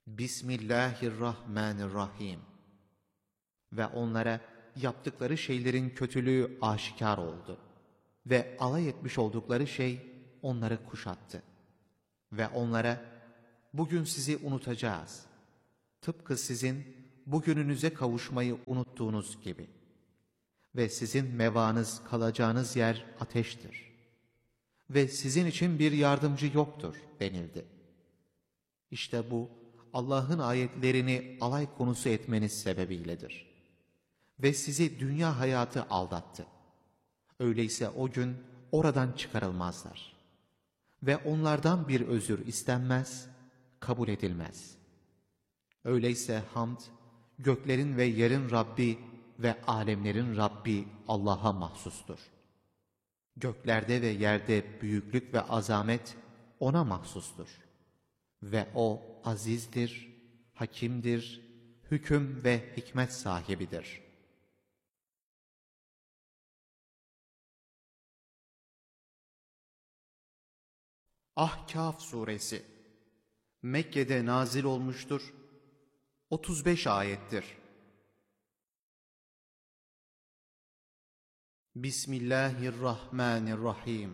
Bismillahirrahmanirrahim. Ve onlara yaptıkları şeylerin kötülüğü aşikar oldu. Ve alay etmiş oldukları şey onları kuşattı. Ve onlara, bugün sizi unutacağız. Tıpkı sizin bugününüze kavuşmayı unuttuğunuz gibi. Ve sizin mevanız, kalacağınız yer ateştir. Ve sizin için bir yardımcı yoktur denildi. İşte bu, Allah'ın ayetlerini alay konusu etmeniz sebebiyledir. Ve sizi dünya hayatı aldattı. Öyleyse o gün oradan çıkarılmazlar. Ve onlardan bir özür istenmez, kabul edilmez. Öyleyse hamd, göklerin ve yerin Rabbi ve alemlerin Rabbi Allah'a mahsustur. Göklerde ve yerde büyüklük ve azamet O'na mahsustur. Ve O azizdir, hakimdir, hüküm ve hikmet sahibidir. Ahkâf suresi Mekke'de nazil olmuştur. 35 ayettir. Bismillahirrahmanirrahim.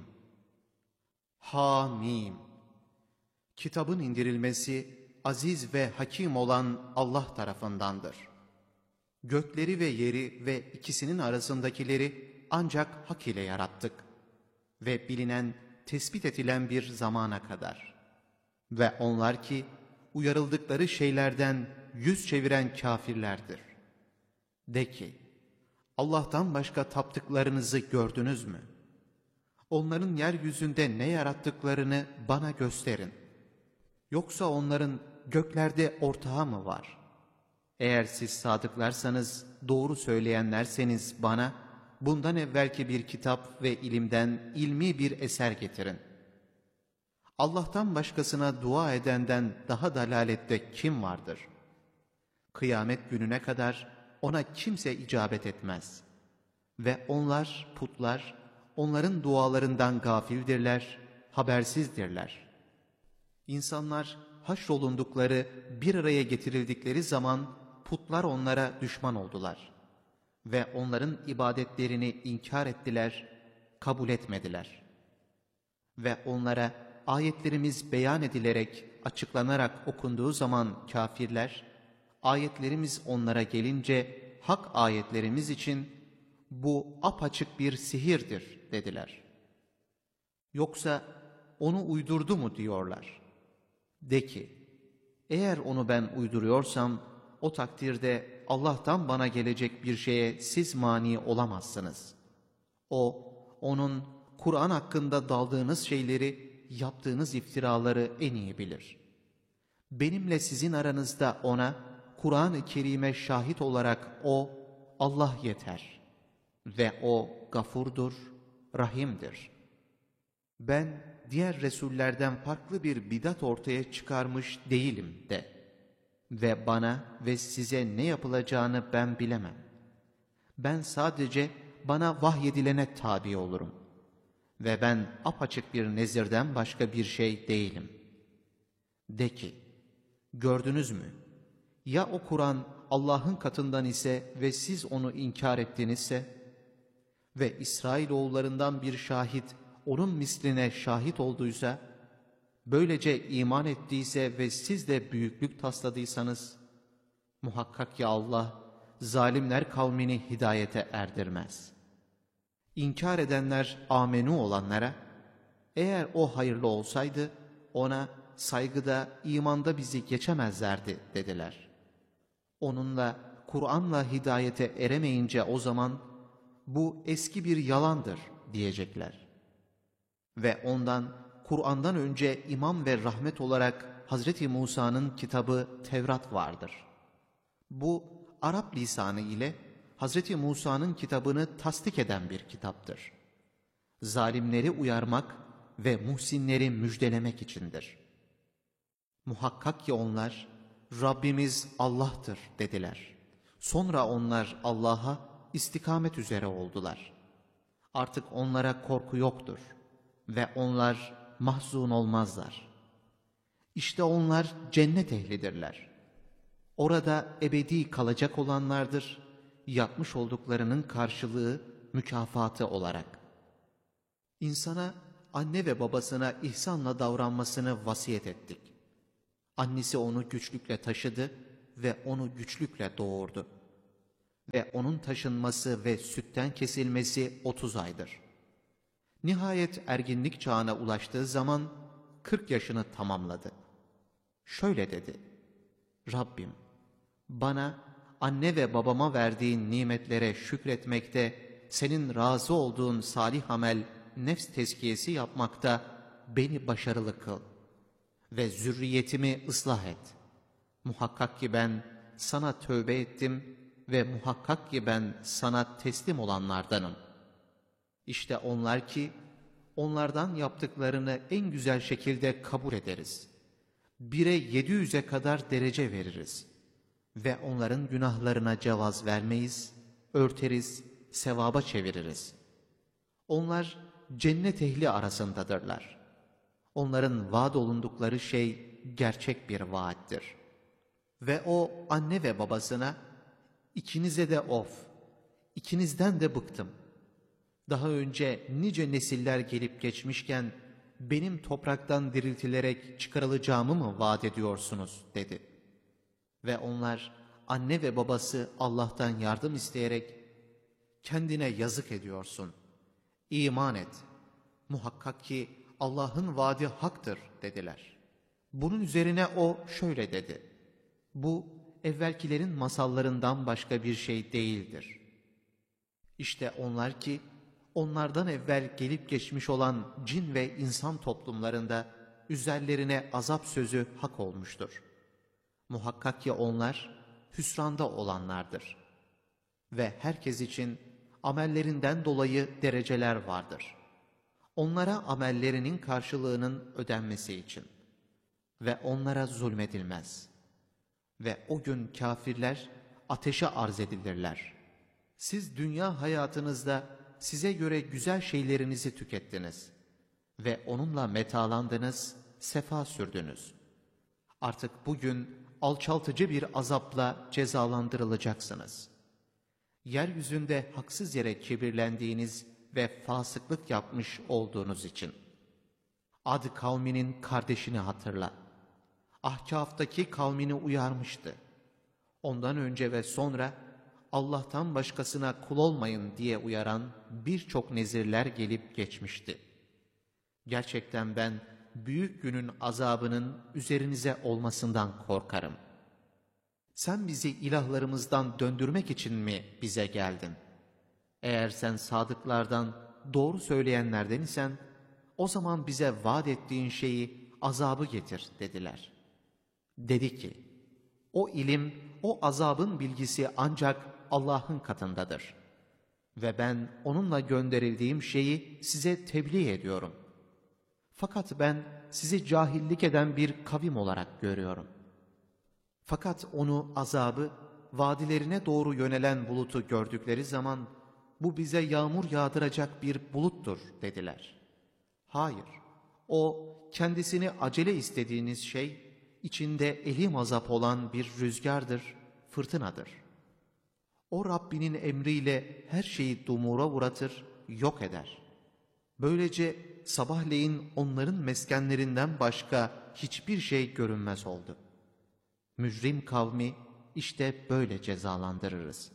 Hamim. Kitabın indirilmesi aziz ve hakim olan Allah tarafındandır. Gökleri ve yeri ve ikisinin arasındakileri ancak hak ile yarattık ve bilinen, tespit edilen bir zamana kadar. Ve onlar ki uyarıldıkları şeylerden yüz çeviren kâfirlerdir. De ki, Allah'tan başka taptıklarınızı gördünüz mü? Onların yeryüzünde ne yarattıklarını bana gösterin. Yoksa onların göklerde ortağı mı var? Eğer siz sadıklarsanız, doğru söyleyenlerseniz bana, bundan evvelki bir kitap ve ilimden ilmi bir eser getirin. Allah'tan başkasına dua edenden daha dalalette kim vardır? Kıyamet gününe kadar ona kimse icabet etmez. Ve onlar, putlar, onların dualarından gafildirler, habersizdirler. İnsanlar haşrolundukları, bir araya getirildikleri zaman putlar onlara düşman oldular. Ve onların ibadetlerini inkar ettiler, kabul etmediler. Ve onlara ayetlerimiz beyan edilerek, açıklanarak okunduğu zaman kâfirler, ayetlerimiz onlara gelince hak ayetlerimiz için bu apaçık bir sihirdir dediler. Yoksa onu uydurdu mu diyorlar. De ki, eğer onu ben uyduruyorsam o takdirde Allah'tan bana gelecek bir şeye siz mani olamazsınız. O, onun Kur'an hakkında daldığınız şeyleri, yaptığınız iftiraları en iyi bilir. Benimle sizin aranızda ona, Kur'an-ı Kerim'e şahit olarak o, Allah yeter. Ve o gafurdur, rahimdir. Ben diğer Resullerden farklı bir bidat ortaya çıkarmış değilim de. Ve bana ve size ne yapılacağını ben bilemem. Ben sadece bana vahyedilene tabi olurum. Ve ben apaçık bir nezirden başka bir şey değilim. De ki, gördünüz mü? Ya o Kur'an Allah'ın katından ise ve siz onu inkar ettinizse ve İsrailoğullarından bir şahit onun misline şahit olduysa, böylece iman ettiyse ve siz de büyüklük tasladıysanız, muhakkak ya Allah, zalimler kavmini hidayete erdirmez. İnkar edenler amenu olanlara, eğer o hayırlı olsaydı, ona saygıda, imanda bizi geçemezlerdi dediler. Onunla, Kur'an'la hidayete eremeyince o zaman, bu eski bir yalandır diyecekler. Ve ondan, Kur'an'dan önce imam ve rahmet olarak Hazreti Musa'nın kitabı Tevrat vardır. Bu Arap lisanı ile Hazreti Musa'nın kitabını tasdik eden bir kitaptır. Zalimleri uyarmak ve muhsinleri müjdelemek içindir. Muhakkak ki onlar, Rabbimiz Allah'tır dediler. Sonra onlar Allah'a istikamet üzere oldular. Artık onlara korku yoktur ve onlar mahzun olmazlar. İşte onlar cennet ehlidirler. Orada ebedi kalacak olanlardır, yapmış olduklarının karşılığı, mükafatı olarak. İnsana, anne ve babasına ihsanla davranmasını vasiyet ettik. Annesi onu güçlükle taşıdı ve onu güçlükle doğurdu. Ve onun taşınması ve sütten kesilmesi 30 aydır. Nihayet erginlik çağına ulaştığı zaman 40 yaşını tamamladı. Şöyle dedi: Rabbim, bana anne ve babama verdiğin nimetlere şükretmekte, senin razı olduğun salih amel, nefs tezkiyesi yapmakta beni başarılı kıl ve zürriyetimi ıslah et. Muhakkak ki ben sana tövbe ettim ve muhakkak ki ben sana teslim olanlardanım. İşte onlar ki, onlardan yaptıklarını en güzel şekilde kabul ederiz. 1'e 700'e kadar derece veririz. Ve onların günahlarına cevaz vermeyiz, örteriz, sevaba çeviririz. Onlar cennet ehli arasındadırlar. Onların vaat olundukları şey gerçek bir vaattir. Ve o anne ve babasına, ikinize de of, ikinizden de bıktım. Daha önce nice nesiller gelip geçmişken benim topraktan diriltilerek çıkarılacağımı mı vaat ediyorsunuz dedi. Ve onlar anne ve babası Allah'tan yardım isteyerek kendine yazık ediyorsun, İman et, muhakkak ki Allah'ın vaadi haktır dediler. Bunun üzerine o şöyle dedi: bu evvelkilerin masallarından başka bir şey değildir. İşte onlar ki onlardan evvel gelip geçmiş olan cin ve insan toplumlarında üzerlerine azap sözü hak olmuştur. Muhakkak ki onlar hüsranda olanlardır. Ve herkes için amellerinden dolayı dereceler vardır. Onlara amellerinin karşılığının ödenmesi için. Ve onlara zulmedilmez. Ve o gün kâfirler ateşe arz edilirler. Siz dünya hayatınızda size göre güzel şeylerinizi tükettiniz. Ve onunla metalandınız, sefa sürdünüz. Artık bugün alçaltıcı bir azapla cezalandırılacaksınız. Yeryüzünde haksız yere kibirlendiğiniz ve fasıklık yapmış olduğunuz için. Ad kavminin kardeşini hatırla. Ahkâf'taki kavmini uyarmıştı. Ondan önce ve sonra Allah'tan başkasına kul olmayın diye uyaran birçok nezirler gelip geçmişti. Gerçekten ben büyük günün azabının üzerinize olmasından korkarım. Sen bizi ilahlarımızdan döndürmek için mi bize geldin? Eğer sen sadıklardan, doğru söyleyenlerden isen, o zaman bize vaat ettiğin şeyi, azabı getir dediler. Dedi ki, o ilim, o azabın bilgisi ancak Allah'ın katındadır. Ve ben onunla gönderildiğim şeyi size tebliğ ediyorum. Fakat ben sizi cahillik eden bir kavim olarak görüyorum. Fakat onu, azabı, vadilerine doğru yönelen bulutu gördükleri zaman, bu bize yağmur yağdıracak bir buluttur dediler. Hayır, o kendisini acele istediğiniz şey, içinde elim azap olan bir rüzgardır, fırtınadır. O Rabbinin emriyle her şeyi dumura uğratır, yok eder. Böylece sabahleyin onların meskenlerinden başka hiçbir şey görünmez oldu. Mücrim kavmi işte böyle cezalandırırız.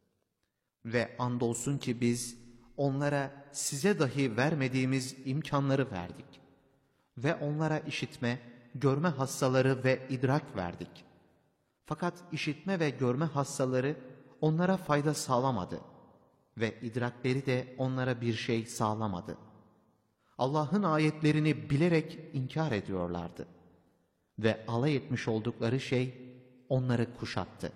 Ve andolsun ki biz onlara size dahi vermediğimiz imkanları verdik. Ve onlara işitme, görme hassaları ve idrak verdik. Fakat işitme ve görme hassaları onlara fayda sağlamadı. Ve idrakleri de onlara bir şey sağlamadı. Allah'ın ayetlerini bilerek inkar ediyorlardı. Ve alay etmiş oldukları şey onları kuşattı.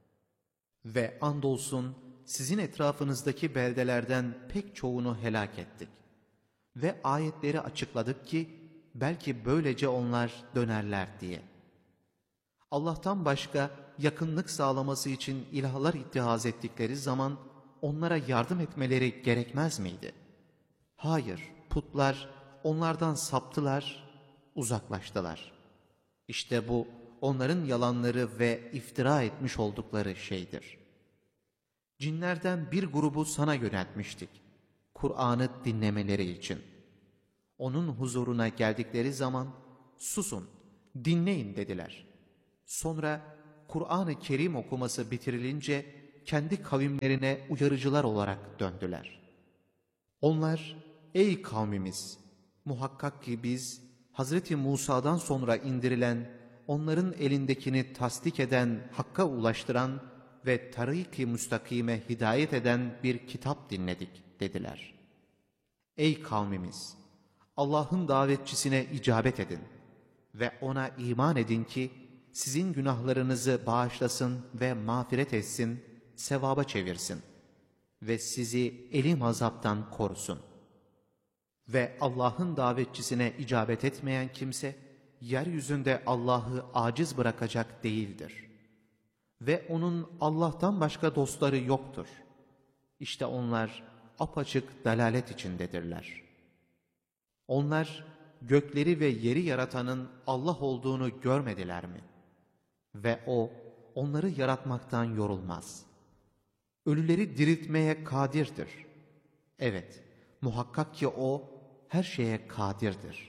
Ve andolsun sizin etrafınızdaki beldelerden pek çoğunu helak ettik. Ve ayetleri açıkladık ki belki böylece onlar dönerler diye. Allah'tan başka yakınlık sağlaması için ilahlar ittihaz ettikleri zaman onlara yardım etmeleri gerekmez miydi? Hayır, putlar onlardan saptılar, uzaklaştılar. İşte bu onların yalanları ve iftira etmiş oldukları şeydir. Cinlerden bir grubu sana yöneltmiştik, Kur'an'ı dinlemeleri için. Onun huzuruna geldikleri zaman, susun, dinleyin dediler. Sonra Kur'an-ı Kerim okuması bitirilince, kendi kavimlerine uyarıcılar olarak döndüler. Onlar, ey kavmimiz! Muhakkak ki biz, Hazreti Musa'dan sonra indirilen, onların elindekini tasdik eden, hakka ulaştıran ve tarik-i müstakime hidayet eden bir kitap dinledik dediler. Ey kavmimiz! Allah'ın davetçisine icabet edin ve ona iman edin ki, sizin günahlarınızı bağışlasın ve mağfiret etsin, sevaba çevirsin ve sizi elim azaptan korusun. Ve Allah'ın davetçisine icabet etmeyen kimse, yeryüzünde Allah'ı aciz bırakacak değildir. Ve onun Allah'tan başka dostları yoktur. İşte onlar apaçık dalalet içindedirler. Onlar gökleri ve yeri yaratanın Allah olduğunu görmediler mi? Ve O, onları yaratmaktan yorulmaz. Ölüleri diriltmeye kadirdir. Evet, muhakkak ki O, her şeye kadirdir.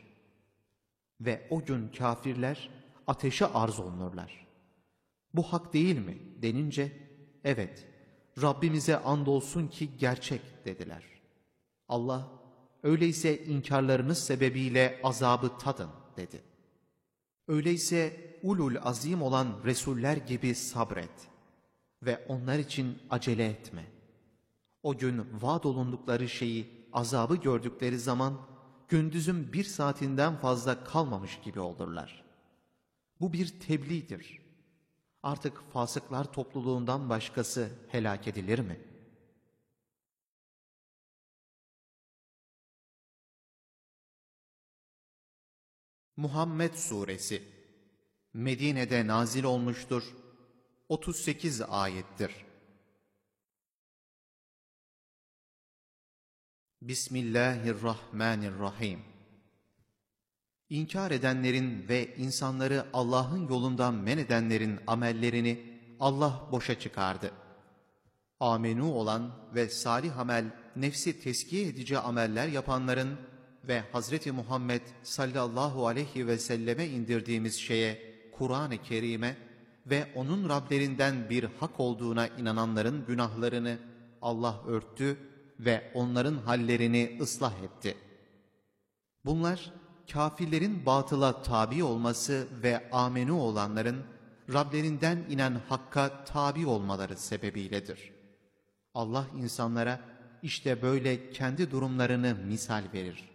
Ve o gün kafirler ateşe arz olunurlar. Bu hak değil mi denince, evet, Rabbimize andolsun ki gerçek dediler. Allah, öyleyse inkarlarınız sebebiyle azabı tadın dedi. Öyleyse ulul azim olan Resuller gibi sabret ve onlar için acele etme. O gün vaad olundukları şeyi, azabı gördükleri zaman, gündüzün 1 saatinden fazla kalmamış gibi olurlar. Bu bir tebliğdir. Artık fasıklar topluluğundan başkası helak edilir mi? Muhammed Suresi Medine'de nazil olmuştur. 38 ayettir. Bismillahirrahmanirrahim. İnkar edenlerin ve insanları Allah'ın yolundan men edenlerin amellerini Allah boşa çıkardı. Amenu olan ve salih amel, nefsi teskiye edici ameller yapanların ve Hazreti Muhammed sallallahu aleyhi ve selleme indirdiğimiz şeye, Kur'an-ı Kerim'e ve onun Rablerinden bir hak olduğuna inananların günahlarını Allah örttü ve onların hallerini ıslah etti. Bunlar, kafirlerin batıla tabi olması ve amenu olanların Rablerinden inen hakka tabi olmaları sebebiyledir. Allah insanlara işte böyle kendi durumlarını misal verir.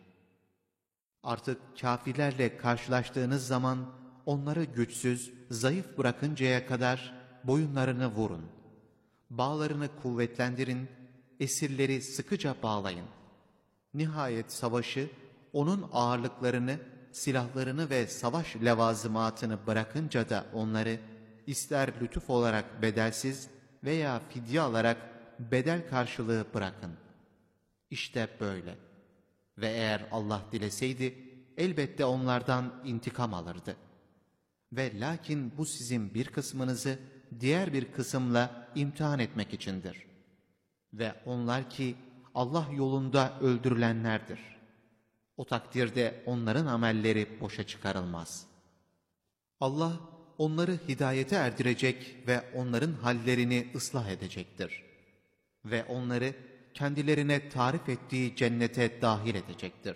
Artık kafirlerle karşılaştığınız zaman onları güçsüz, zayıf bırakıncaya kadar boyunlarını vurun. Bağlarını kuvvetlendirin, esirleri sıkıca bağlayın. Nihayet savaşı, onun ağırlıklarını, silahlarını ve savaş levazımatını bırakınca da onları, ister lütuf olarak bedelsiz veya fidye alarak bedel karşılığı bırakın. İşte böyle. Ve eğer Allah dileseydi, elbette onlardan intikam alırdı. Ve lakin bu sizin bir kısmınızı diğer bir kısımla imtihan etmek içindir. Ve onlar ki Allah yolunda öldürülenlerdir. O takdirde onların amelleri boşa çıkarılmaz. Allah onları hidayete erdirecek ve onların hallerini ıslah edecektir. Ve onları kendilerine tarif ettiği cennete dahil edecektir.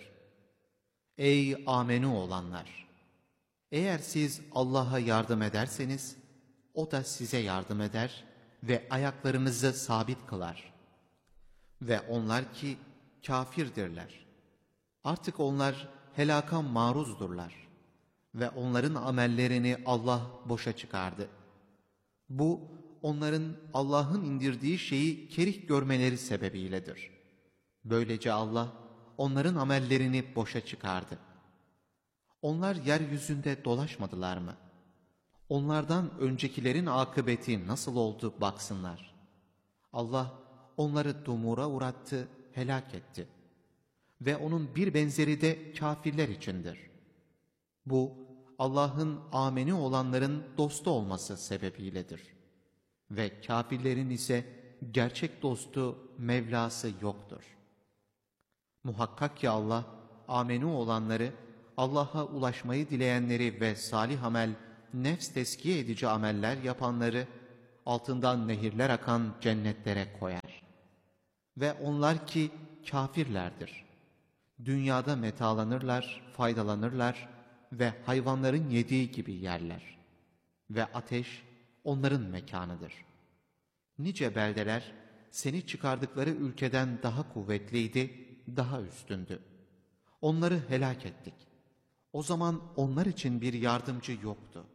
Ey amenu olanlar! Eğer siz Allah'a yardım ederseniz, O da size yardım eder ve ayaklarınızı sabit kılar. Ve onlar ki kafirdirler. Artık onlar helaka maruzdurlar. Ve onların amellerini Allah boşa çıkardı. Bu, onların Allah'ın indirdiği şeyi kerih görmeleri sebebiyledir. Böylece Allah, onların amellerini boşa çıkardı. Onlar yeryüzünde dolaşmadılar mı? Onlardan öncekilerin akıbeti nasıl oldu baksınlar. Allah, onları dumura uğrattı, helak etti. Ve onun bir benzeri de kafirler içindir. Bu, Allah'ın ameni olanların dostu olması sebebiyledir. Ve kâfirlerin ise gerçek dostu, Mevlası yoktur. Muhakkak ki Allah, ameni olanları, Allah'a ulaşmayı dileyenleri ve salih amel, nefs teskiye edici ameller yapanları, altından nehirler akan cennetlere koyar. Ve onlar ki kâfirlerdir. Dünyada metalanırlar, faydalanırlar ve hayvanların yediği gibi yerler. Ve ateş onların mekanıdır. Nice beldeler seni çıkardıkları ülkeden daha kuvvetliydi, daha üstündü. Onları helak ettik. O zaman onlar için bir yardımcı yoktu.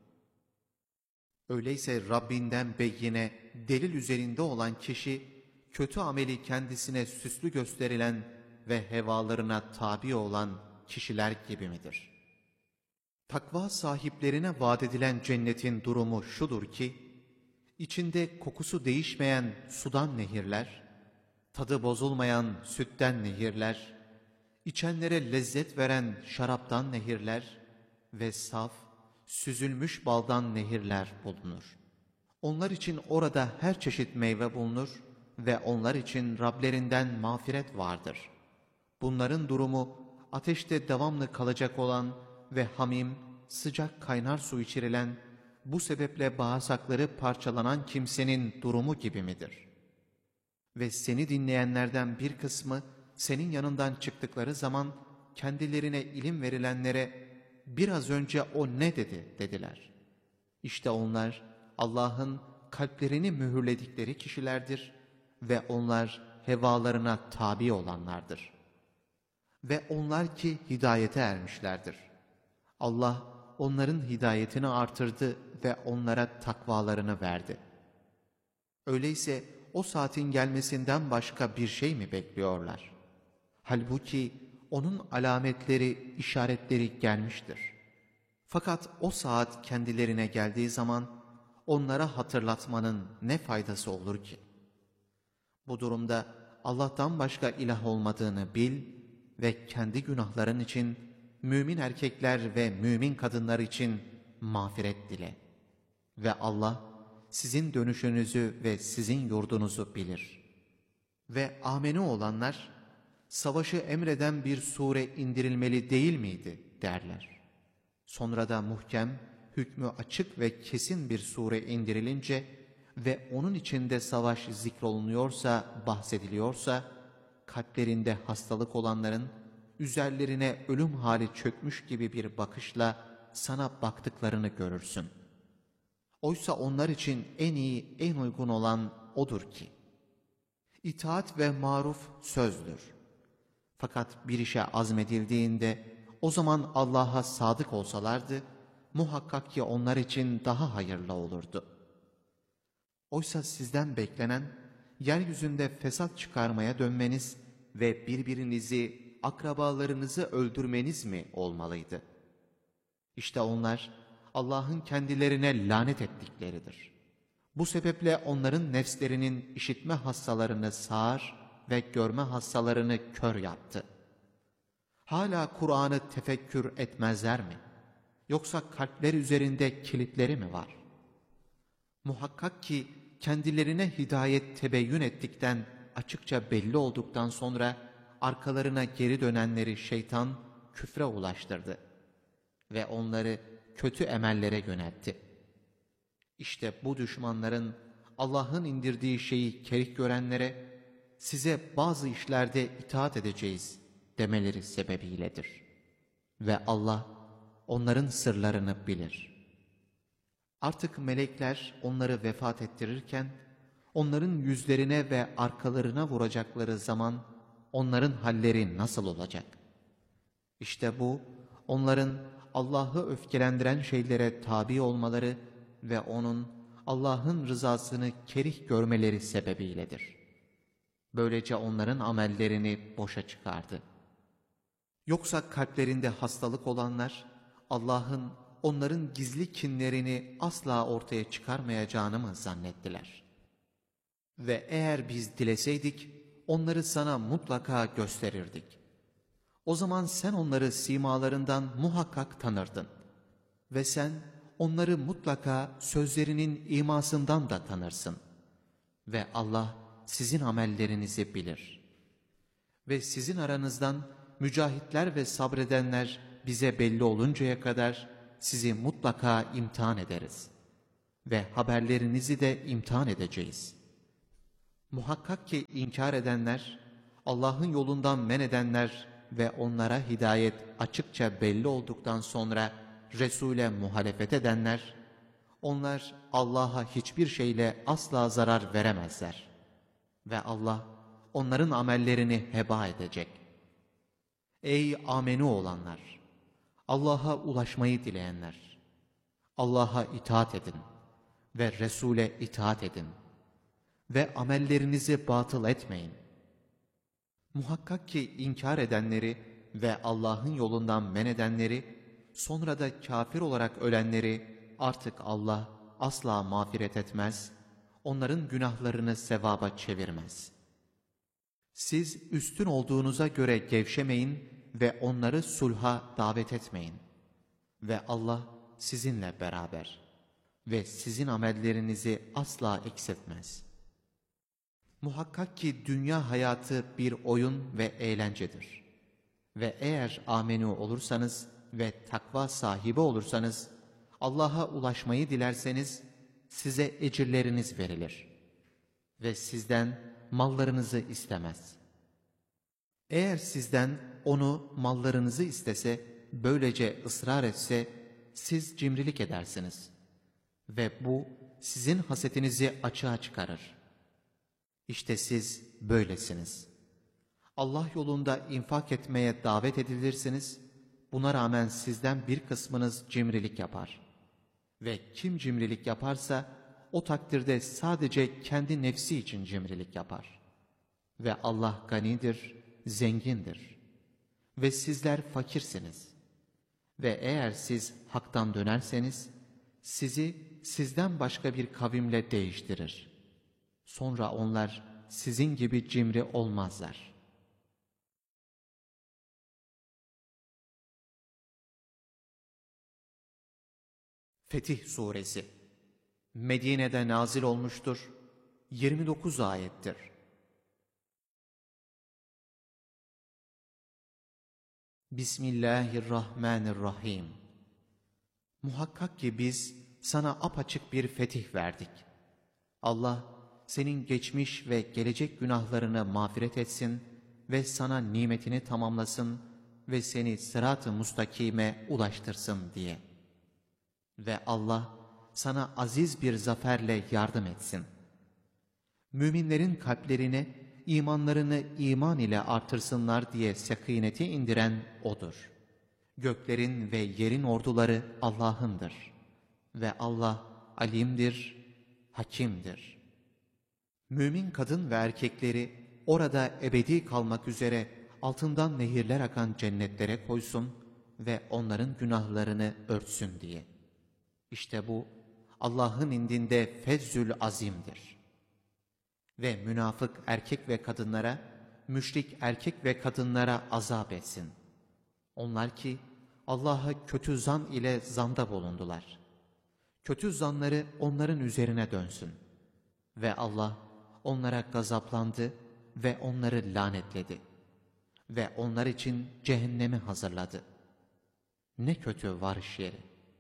Öyleyse Rabbinden beyine, delil üzerinde olan kişi, kötü ameli kendisine süslü gösterilen ve hevalarına tabi olan kişiler gibi midir? Takva sahiplerine vaat edilen cennetin durumu şudur ki, içinde kokusu değişmeyen sudan nehirler, tadı bozulmayan sütten nehirler, içenlere lezzet veren şaraptan nehirler ve saf, süzülmüş baldan nehirler bulunur. Onlar için orada her çeşit meyve bulunur ve onlar için Rablerinden mağfiret vardır. Bunların durumu ateşte devamlı kalacak olan ve hamim, sıcak kaynar su içirilen, bu sebeple bağırsakları parçalanan kimsenin durumu gibi midir? Ve seni dinleyenlerden bir kısmı senin yanından çıktıkları zaman kendilerine ilim verilenlere biraz önce o ne dedi dediler. İşte onlar Allah'ın kalplerini mühürledikleri kişilerdir ve onlar hevalarına tabi olanlardır. Ve onlar ki hidayete ermişlerdir. Allah onların hidayetini artırdı ve onlara takvalarını verdi. Öyleyse o saatin gelmesinden başka bir şey mi bekliyorlar? Halbuki onun alametleri, işaretleri gelmiştir. Fakat o saat kendilerine geldiği zaman onlara hatırlatmanın ne faydası olur ki? Bu durumda Allah'tan başka ilah olmadığını bil ve kendi günahların için mümin erkekler ve mümin kadınlar için mağfiret dile. Ve Allah sizin dönüşünüzü ve sizin yurdunuzu bilir. Ve ameni olanlar, savaşı emreden bir sure indirilmeli değil miydi derler. Sonra da muhkem, hükmü açık ve kesin bir sure indirilince ve onun içinde savaş zikrolunuyorsa, bahsediliyorsa, kalplerinde hastalık olanların üzerlerine ölüm hali çökmüş gibi bir bakışla sana baktıklarını görürsün. Oysa onlar için en iyi, en uygun olan odur ki, İtaat ve maruf sözdür. Fakat bir işe azmedildiğinde, o zaman Allah'a sadık olsalardı, muhakkak ki onlar için daha hayırlı olurdu. Oysa sizden beklenen, yeryüzünde fesat çıkarmaya dönmeniz ve birbirinizi, akrabalarınızı öldürmeniz mi olmalıydı? İşte onlar, Allah'ın kendilerine lanet ettikleridir. Bu sebeple onların nefslerinin işitme hassalarını sağır ve görme hassalarını kör yaptı. Hala Kur'an'ı tefekkür etmezler mi? Yoksa kalpler üzerinde kilitleri mi var? Muhakkak ki kendilerine hidayet tebeyyün ettikten, açıkça belli olduktan sonra arkalarına geri dönenleri şeytan küfre ulaştırdı ve onları kötü emellere yöneltti. İşte bu düşmanların Allah'ın indirdiği şeyi kerih görenlere size bazı işlerde itaat edeceğiz demeleri sebebiyledir. Ve Allah onların sırlarını bilir. Artık melekler onları vefat ettirirken onların yüzlerine ve arkalarına vuracakları zaman onların halleri nasıl olacak? İşte bu onların Allah'ı öfkelendiren şeylere tabi olmaları ve Allah'ın rızasını kerih görmeleri sebebiyledir. Böylece onların amellerini boşa çıkardı. Yoksa kalplerinde hastalık olanlar, Allah'ın onların gizli kinlerini asla ortaya çıkarmayacağını mı zannettiler? Ve eğer biz dileseydik, onları sana mutlaka gösterirdik. O zaman sen onları simalarından muhakkak tanırdın. Ve sen onları mutlaka sözlerinin imasından da tanırsın. Ve Allah sizin amellerinizi bilir. Ve sizin aranızdan mücahitler ve sabredenler bize belli oluncaya kadar sizi mutlaka imtihan ederiz. Ve haberlerinizi de imtihan edeceğiz. Muhakkak ki inkar edenler, Allah'ın yolundan men edenler ve onlara hidayet açıkça belli olduktan sonra Resul'e muhalefet edenler, onlar Allah'a hiçbir şeyle asla zarar veremezler. Ve Allah onların amellerini heba edecek. Ey amenu olanlar! Allah'a ulaşmayı dileyenler! Allah'a itaat edin ve Resul'e itaat edin ve amellerinizi batıl etmeyin. Muhakkak ki inkar edenleri ve Allah'ın yolundan men edenleri, sonra da kafir olarak ölenleri artık Allah asla mağfiret etmez, onların günahlarını sevaba çevirmez. Siz üstün olduğunuza göre gevşemeyin ve onları sulha davet etmeyin. Ve Allah sizinle beraber ve sizin amellerinizi asla eksiltmez. Muhakkak ki dünya hayatı bir oyun ve eğlencedir. Ve eğer amenu olursanız ve takva sahibi olursanız, Allah'a ulaşmayı dilerseniz size ecirleriniz verilir. Ve sizden mallarınızı istemez. Eğer sizden onu mallarınızı istese, böylece ısrar etse, siz cimrilik edersiniz. Ve bu sizin hasetinizi açığa çıkarır. İşte siz böylesiniz. Allah yolunda infak etmeye davet edilirsiniz. Buna rağmen sizden bir kısmınız cimrilik yapar. Ve kim cimrilik yaparsa o takdirde sadece kendi nefsi için cimrilik yapar. Ve Allah ganidir, zengindir. Ve sizler fakirsiniz. Ve eğer siz haktan dönerseniz, sizi sizden başka bir kavimle değiştirir. Sonra onlar sizin gibi cimri olmazlar. Fetih Suresi Medine'de nazil olmuştur. 29 ayettir. Bismillahirrahmanirrahim. Muhakkak ki biz sana apaçık bir fetih verdik. Allah senin geçmiş ve gelecek günahlarını mağfiret etsin ve sana nimetini tamamlasın ve seni sırat-ı mustakime ulaştırsın diye. Ve Allah sana aziz bir zaferle yardım etsin. Müminlerin kalplerine imanlarını iman ile artırsınlar diye sekineti indiren O'dur. Göklerin ve yerin orduları Allah'ındır. Ve Allah alimdir, hakimdir. Mümin kadın ve erkekleri orada ebedi kalmak üzere altından nehirler akan cennetlere koysun ve onların günahlarını örtsün diye. İşte bu Allah'ın indinde fezzül azimdir. Ve münafık erkek ve kadınlara, müşrik erkek ve kadınlara azap etsin. Onlar ki Allah'a kötü zan ile zanda bulundular. Kötü zanları onların üzerine dönsün. Ve Allah onlara gazaplandı ve onları lanetledi. Ve onlar için cehennemi hazırladı. Ne kötü varış yeri.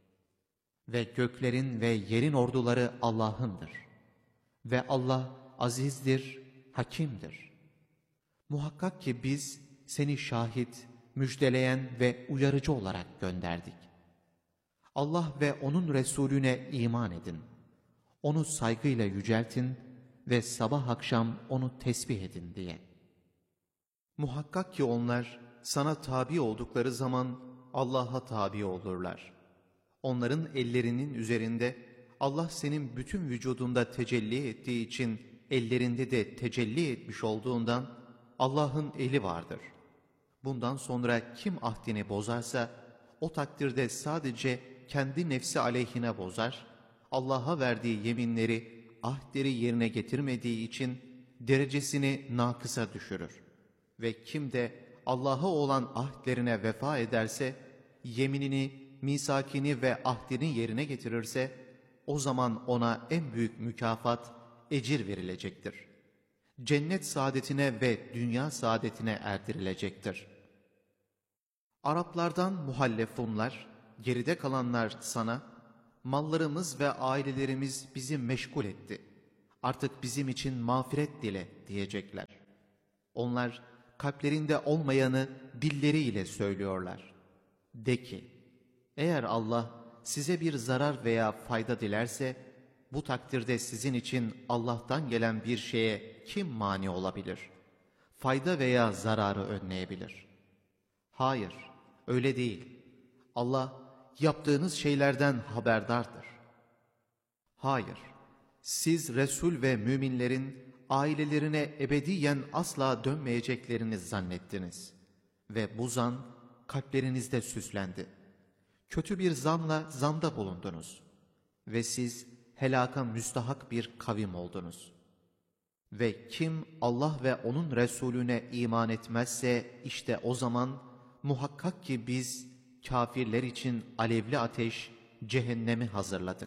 Ve göklerin ve yerin orduları Allah'ındır. Ve Allah azizdir, hakimdir. Muhakkak ki biz seni şahit, müjdeleyen ve uyarıcı olarak gönderdik. Allah ve onun Resulüne iman edin. Onu saygıyla yüceltin ve sabah akşam onu tesbih edin diye. Muhakkak ki onlar sana tabi oldukları zaman Allah'a tabi olurlar. Onların ellerinin üzerinde Allah senin bütün vücudunda tecelli ettiği için ellerinde de tecelli etmiş olduğundan Allah'ın eli vardır. Bundan sonra kim ahdini bozarsa o takdirde sadece kendi nefsi aleyhine bozar, Allah'a verdiği yeminleri, ahdleri yerine getirmediği için derecesini nakısa düşürür. Ve kim de Allah'a olan ahdlerine vefa ederse yeminini misakini ve ahdini yerine getirirse, o zaman ona en büyük mükafat, ecir verilecektir. Cennet saadetine ve dünya saadetine erdirilecektir. Araplardan muhallefunlar, geride kalanlar sana, mallarımız ve ailelerimiz bizi meşgul etti. Artık bizim için mağfiret dile diyecekler. Onlar kalplerinde olmayanı dilleriyle söylüyorlar. De ki, eğer Allah size bir zarar veya fayda dilerse, bu takdirde sizin için Allah'tan gelen bir şeye kim mani olabilir? Fayda veya zararı önleyebilir? Hayır, öyle değil. Allah yaptığınız şeylerden haberdardır. Hayır, siz Resul ve müminlerin ailelerine ebediyen asla dönmeyeceklerini zannettiniz. Ve bu zan kalplerinizde süslendi. Kötü bir zanla zanda bulundunuz. Ve siz helaka müstahak bir kavim oldunuz. Ve kim Allah ve onun Resulüne iman etmezse, işte o zaman muhakkak ki biz kafirler için alevli ateş, cehennemi hazırladık.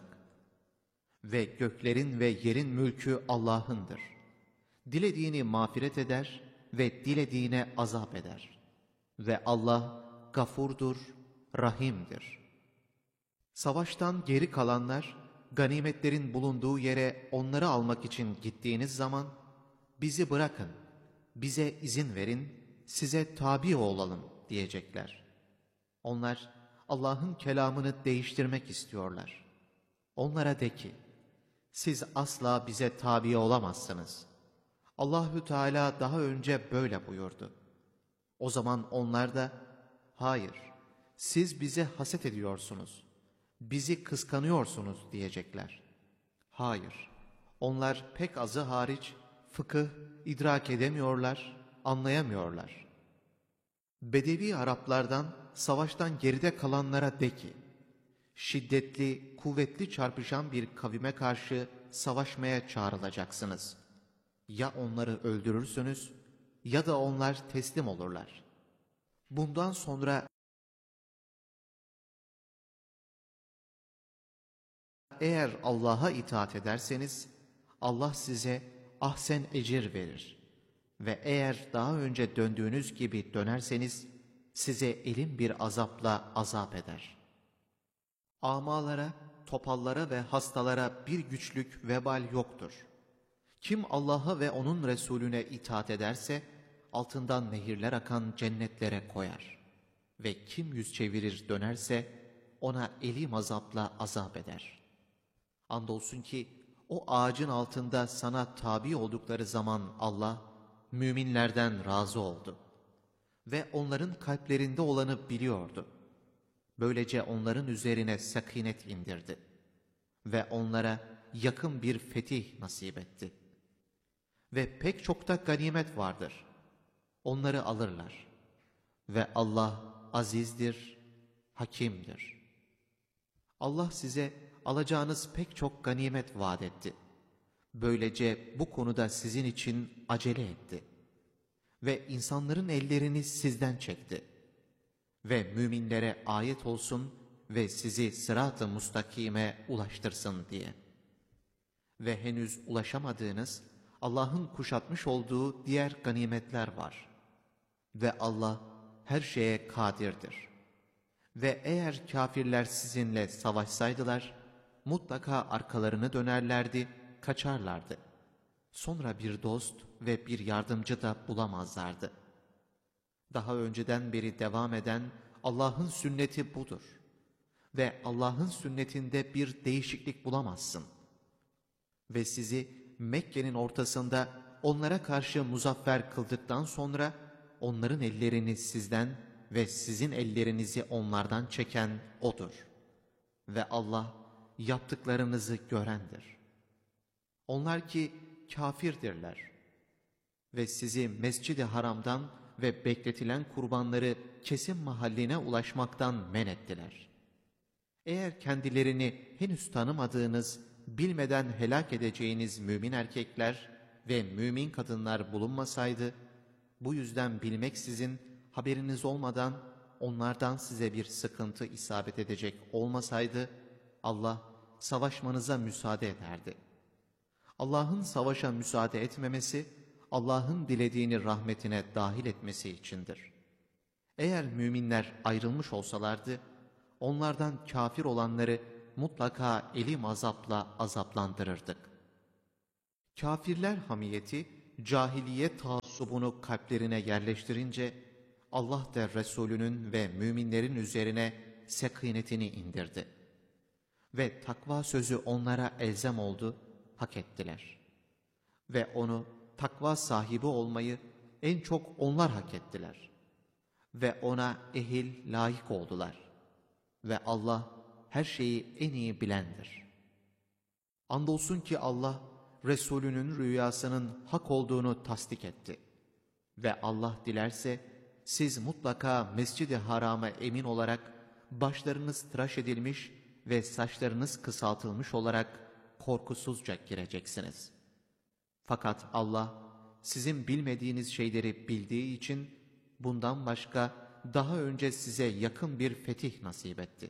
Ve göklerin ve yerin mülkü Allah'ındır. Dilediğini mağfiret eder ve dilediğine azap eder. Ve Allah gafurdur, rahimdir. Savaştan geri kalanlar, ganimetlerin bulunduğu yere onları almak için gittiğiniz zaman, bizi bırakın, bize izin verin, size tabi olalım diyecekler. Onlar Allah'ın kelamını değiştirmek istiyorlar. Onlara de ki, siz asla bize tabi olamazsınız. Allahü Teala daha önce böyle buyurdu. O zaman onlar da, hayır, siz bize haset ediyorsunuz, bizi kıskanıyorsunuz diyecekler. Hayır, onlar pek azı hariç fıkıh idrak edemiyorlar, anlayamıyorlar. Bedevi Araplardan savaştan geride kalanlara de ki, şiddetli, kuvvetli çarpışan bir kavime karşı savaşmaya çağrılacaksınız. Ya onları öldürürsünüz ya da onlar teslim olurlar. Bundan sonra eğer Allah'a itaat ederseniz, Allah size ahsen ecir verir. Ve eğer daha önce döndüğünüz gibi dönerseniz, size elin bir azapla azap eder. Amalara, topallara ve hastalara bir güçlük, vebal yoktur. Kim Allah'a ve onun Resulüne itaat ederse, altından nehirler akan cennetlere koyar. Ve kim yüz çevirir dönerse, ona elim azapla azap eder. Andolsun ki, o ağacın altında sana tabi oldukları zaman Allah, müminlerden razı oldu. Ve onların kalplerinde olanı biliyordu. Böylece onların üzerine sakinet indirdi. Ve onlara yakın bir fetih nasip etti. Ve pek çok da ganimet vardır. Onları alırlar. Ve Allah azizdir, hakimdir. Allah size alacağınız pek çok ganimet vaat etti. Böylece bu konuda sizin için acele etti. Ve insanların ellerini sizden çekti. Ve müminlere ayet olsun ve sizi sırat-ı mustakime ulaştırsın diye. Ve henüz ulaşamadığınız, Allah'ın kuşatmış olduğu diğer ganimetler var. Ve Allah her şeye kadirdir. Ve eğer kafirler sizinle savaşsaydılar, mutlaka arkalarını dönerlerdi, kaçarlardı. Sonra bir dost ve bir yardımcı da bulamazlardı. Daha önceden beri devam eden Allah'ın sünneti budur. Ve Allah'ın sünnetinde bir değişiklik bulamazsın. Ve sizi Mekke'nin ortasında onlara karşı muzaffer kıldıktan sonra, onların ellerini sizden ve sizin ellerinizi onlardan çeken O'dur. Ve Allah yaptıklarınızı görendir. Onlar ki kafirdirler. Ve sizi Mescid-i Haram'dan ve bekletilen kurbanları kesim mahalline ulaşmaktan men ettiler. Eğer kendilerini henüz tanımadığınız, bilmeden helak edeceğiniz mümin erkekler ve mümin kadınlar bulunmasaydı, bu yüzden bilmeksizin, haberiniz olmadan onlardan size bir sıkıntı isabet edecek olmasaydı, Allah savaşmanıza müsaade ederdi. Allah'ın savaşa müsaade etmemesi, Allah'ın dilediğini rahmetine dahil etmesi içindir. Eğer müminler ayrılmış olsalardı, onlardan kafir olanları mutlaka elim azapla azaplandırırdık. Kafirler hamiyeti, cahiliye taassubunu kalplerine yerleştirince, Allah da Resulünün ve müminlerin üzerine sekinetini indirdi. Ve takva sözü onlara elzem oldu, hak ettiler. Ve onu, takva sahibi olmayı en çok onlar hak ettiler. Ve ona ehil, layık oldular. Ve Allah her şeyi en iyi bilendir. Andolsun ki Allah, Resulünün rüyasının hak olduğunu tasdik etti. Ve Allah dilerse, siz mutlaka Mescid-i Haram'a emin olarak, başlarınız tıraş edilmiş ve saçlarınız kısaltılmış olarak korkusuzca gireceksiniz. Fakat Allah, sizin bilmediğiniz şeyleri bildiği için, bundan başka daha önce size yakın bir fetih nasip etti.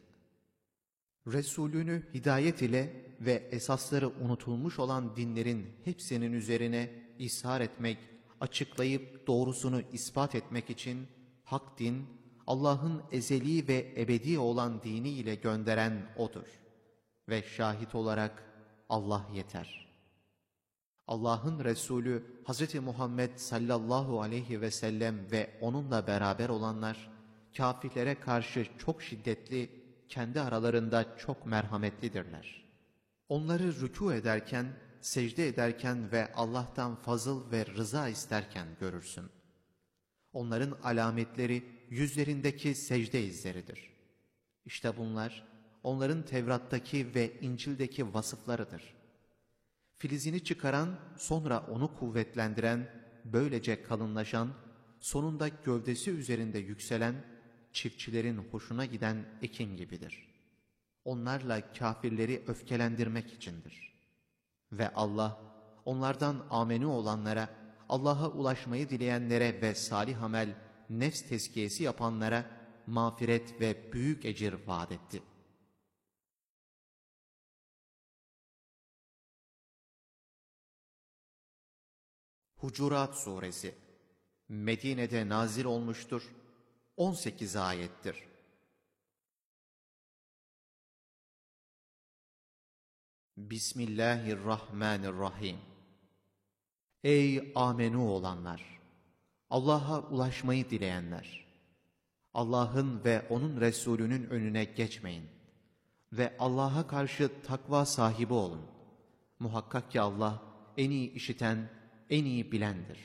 Resulünü hidayet ile ve esasları unutulmuş olan dinlerin hepsinin üzerine ishar etmek, açıklayıp doğrusunu ispat etmek için hak din, Allah'ın ezeli ve ebedi olan dini ile gönderen O'dur. Ve şahit olarak Allah yeter. Allah'ın Resulü Hz. Muhammed sallallahu aleyhi ve sellem ve onunla beraber olanlar, kâfirlere karşı çok şiddetli, kendi aralarında çok merhametlidirler. Onları rükû ederken, secde ederken ve Allah'tan fazıl ve rıza isterken görürsün. Onların alametleri yüzlerindeki secde izleridir. İşte bunlar, onların Tevrat'taki ve İncil'deki vasıflarıdır. Filizini çıkaran, sonra onu kuvvetlendiren, böylece kalınlaşan, sonunda gövdesi üzerinde yükselen, çiftçilerin hoşuna giden ekin gibidir. Onlarla kâfirleri öfkelendirmek içindir. Ve Allah, onlardan amenü olanlara, Allah'a ulaşmayı dileyenlere ve salih amel, nefs tezkiyesi yapanlara mağfiret ve büyük ecir vaat etti. Hucurat Suresi Medine'de nazil olmuştur. 18 ayettir. Bismillahirrahmanirrahim. Ey amenü olanlar! Allah'a ulaşmayı dileyenler! Allah'ın ve onun Resulünün önüne geçmeyin. Ve Allah'a karşı takva sahibi olun. Muhakkak ki Allah en iyi işiten, en iyi bilendir.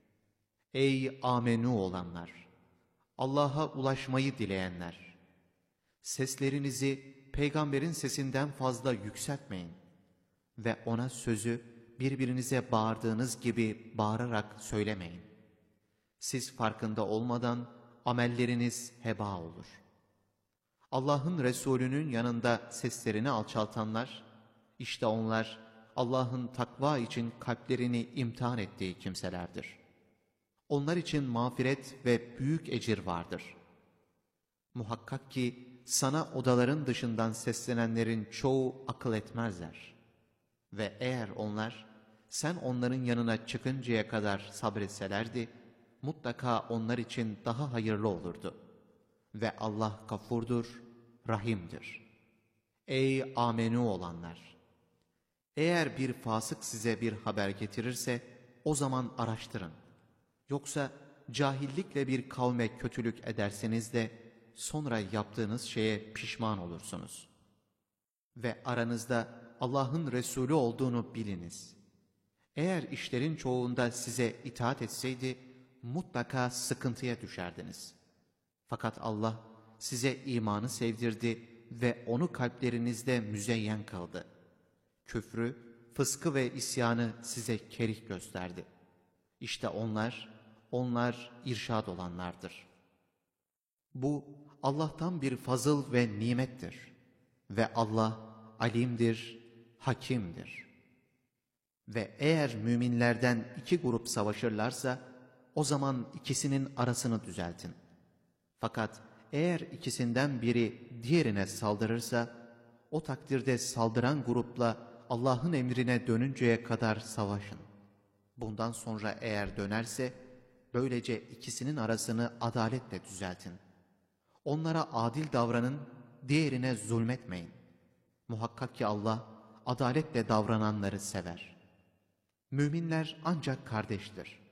Ey amenü olanlar! Allah'a ulaşmayı dileyenler! Seslerinizi peygamberin sesinden fazla yükseltmeyin ve ona sözü birbirinize bağırdığınız gibi bağırarak söylemeyin. Siz farkında olmadan amelleriniz heba olur. Allah'ın Resulünün yanında seslerini alçaltanlar, işte onlar Allah'ın takva için kalplerini imtihan ettiği kimselerdir. Onlar için mağfiret ve büyük ecir vardır. Muhakkak ki sana odaların dışından seslenenlerin çoğu akıl etmezler. Ve eğer onlar, sen onların yanına çıkıncaya kadar sabretselerdi, mutlaka onlar için daha hayırlı olurdu. Ve Allah gafurdur, rahimdir. Ey amenü olanlar! Eğer bir fasık size bir haber getirirse, o zaman araştırın. Yoksa cahillikle bir kavme kötülük ederseniz de, sonra yaptığınız şeye pişman olursunuz. Ve aranızda Allah'ın Resulü olduğunu biliniz. Eğer işlerin çoğunda size itaat etseydi, mutlaka sıkıntıya düşerdiniz. Fakat Allah size imanı sevdirdi ve onu kalplerinizde müzeyyen kıldı. Küfrü, fıskı ve isyanı size kerih gösterdi. İşte onlar irşad olanlardır. Bu Allah'tan bir fazıl ve nimettir. Ve Allah alimdir, hakimdir. Ve eğer müminlerden iki grup savaşırlarsa, o zaman ikisinin arasını düzeltin. Fakat eğer ikisinden biri diğerine saldırırsa, o takdirde saldıran grupla Allah'ın emrine dönünceye kadar savaşın. Bundan sonra eğer dönerse, böylece ikisinin arasını adaletle düzeltin. Onlara adil davranın, diğerine zulmetmeyin. Muhakkak ki Allah, adaletle davrananları sever. Müminler ancak kardeştir.